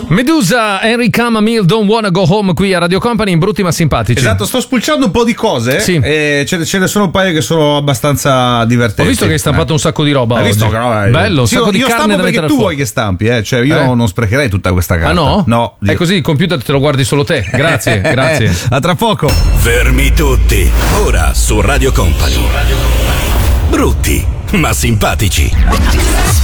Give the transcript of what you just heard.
Medusa, Henry Camamil, Don't Wanna Go Home qui a Radio Company, in brutti ma simpatici. Esatto, sto spulciando un po' di cose. Sì. E ce ne sono un paio che sono abbastanza divertenti. Ho visto che hai stampato un sacco di roba. Hai visto oggi. che roba? Bello, un Sì, sacco di io carne stampo da perché mettere tu al vuoi che stampi, cioè io non sprecherei tutta questa carta. Ah no? No. È così, il computer te lo guardi solo te. Grazie, grazie. A tra poco. Fermi tutti. Ora su Radio Company. Brutti ma simpatici.